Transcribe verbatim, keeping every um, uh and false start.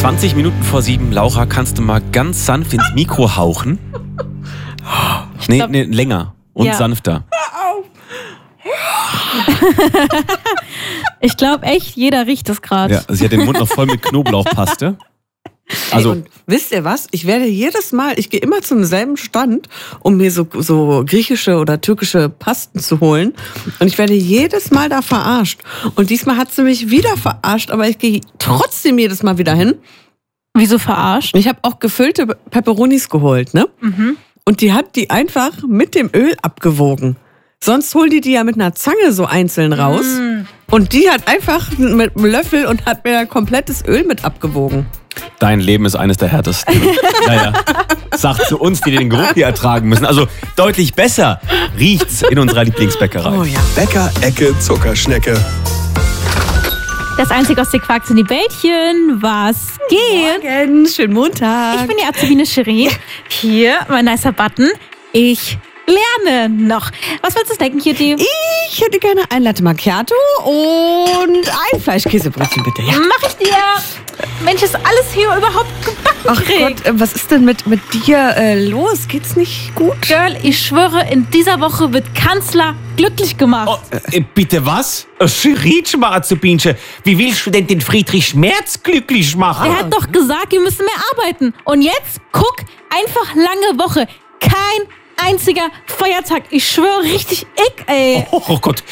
zwanzig Minuten vor sieben. Laura, kannst du mal ganz sanft ins Mikro hauchen? Nee, glaub, nee, länger und ja. sanfter. Ich glaube echt, jeder riecht das gerade. Ja, sie hat den Mund noch voll mit Knoblauchpaste. Also, Ey, und wisst ihr was? Ich werde jedes Mal, ich gehe immer zum selben Stand, um mir so, so griechische oder türkische Pasten zu holen. Und ich werde jedes Mal da verarscht. Und diesmal hat sie mich wieder verarscht, aber ich gehe trotzdem jedes Mal wieder hin. Wieso verarscht? Ich habe auch gefüllte Peperonis geholt, ne? Mhm. Und die hat die einfach mit dem Öl abgewogen. Sonst holen die die ja mit einer Zange so einzeln raus. Mm. Und die hat einfach mit einem Löffel und hat mir komplettes Öl mit abgewogen. dein Leben ist eines der härtesten. Naja, sagt zu uns, die den Geruch hier ertragen müssen. Also deutlich besser riecht's in unserer Lieblingsbäckerei. Oh ja. Bäcker-Ecke Zuckerschnecke. Das Einzige aus der Quark sind die Bällchen. Was geht? Morgen, schönen Montag. Ich bin die Azubine Shirin. Hier, mein nicer Button. Ich lerne noch. Was willst du denken, Kitty? Ich hätte gerne ein Latte Macchiato und ein Fleischkäsebrötchen, bitte. Ja. Mach ich dir. Mensch, ist alles hier überhaupt gebacken Ach kriegt. Gott, äh, was ist denn mit, mit dir äh, los? Geht's nicht gut? Girl, ich schwöre, in dieser Woche wird Kanzler glücklich gemacht. Oh, äh, bitte was? Schritsch, Azubinche. Wie willst du denn den Friedrich Merz glücklich machen? Er hat doch gesagt, wir müssen mehr arbeiten. Und jetzt, guck, einfach lange Woche. Kein einziger Feiertag. Ich schwöre, richtig ick, ey. Oh, oh Gott,